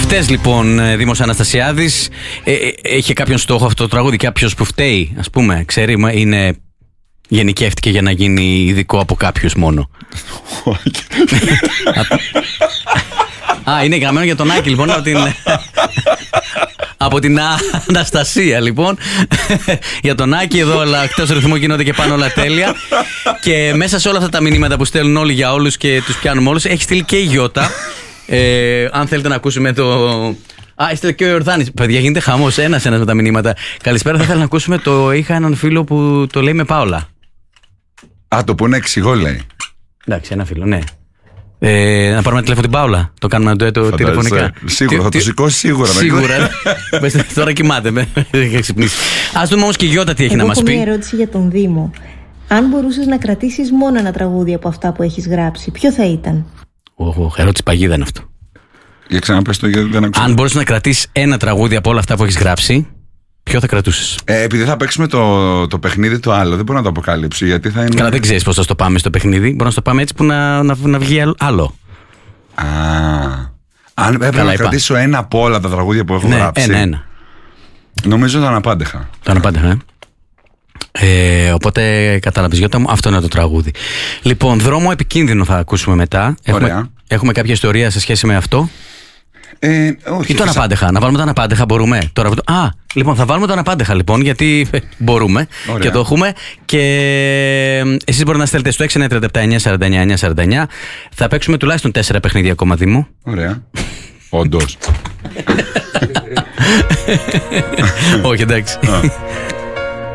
Χτες λοιπόν Δήμος Αναστασιάδης είχε κάποιον στόχο αυτό το τραγούδι, κάποιος που φταίει, ας πούμε, ξέρει, είναι γενικεύτηκε για να γίνει ειδικό από κάποιους μόνο. Είναι γραμμένο για τον Άκη λοιπόν από την Αναστασία λοιπόν. Για τον Άκη εδώ όλα εκτός ρυθμού γίνονται και πάνω όλα τέλεια. Και μέσα σε όλα αυτά τα μηνύματα που στέλνουν όλοι για όλους και τους πιάνουμε όλους, έχει στείλει και η Γιώτα. Αν θέλετε να ακούσουμε το... Είστε και ο Ιορδάνης. Παιδιά, γίνεται χαμός ένας με τα μηνύματα. Καλησπέρα, θα ήθελα να ακούσουμε το... Είχα έναν φίλο που το λέει με Πάολα. Το που είναι εξηγώ λέει. Εντάξει, ένα φίλο, ναι. Να πάρουμε τηλέφωνο την Πάολα. Το κάνουμε το τηλεφωνικά. Σίγουρα, θα το σηκώσει σίγουρα. Σίγουρα. Τώρα κοιμάται. Ας δούμε όμως και η Γιώτα τι έχει να μας πει. Έχω μια ερώτηση για τον Δήμο. Αν μπορούσες να κρατήσεις μόνο ένα τραγούδι από αυτά που έχεις γράψει, ποιο θα ήταν? Ερώτηση παγίδα είναι αυτό. Για ξαναπες το, γιατί δεν ακούω. Αν μπορούσες να κρατήσεις ένα τραγούδι από όλα αυτά που έχεις γράψει, ποιο θα κρατούσες? Επειδή θα παίξουμε το παιχνίδι το άλλο, δεν μπορώ να το αποκαλύψω. Γιατί θα είναι... Καλά, δεν ξέρεις πώς θα το πάμε στο παιχνίδι. Μπορώ να το πάμε έτσι που να βγει άλλο. Αν έπρεπε να κρατήσω ένα από όλα τα τραγούδια που έχω γράψει. Ένα. Νομίζω το Αναπάντεχα. Το Αναπάντεχα, οπότε κατάλαβες, Γιώτα μου, αυτό είναι το τραγούδι. Λοιπόν, Δρόμο Επικίνδυνο θα ακούσουμε μετά. Έχουμε κάποια ιστορία σε σχέση με αυτό? Όχι. Ή το Αναπάντεχα? Να βάλουμε το Αναπάντεχα, μπορούμε τώρα? Λοιπόν, θα βάλουμε το Αναπάντεχα λοιπόν, γιατί μπορούμε. Ωραία. Και το έχουμε. Και εσείς μπορείτε να στέλνετε στο 6937-949-949. Θα παίξουμε τουλάχιστον 4 παιχνίδια ακόμα, Δήμο. Ωραία. Όντως. Όχι, εντάξει.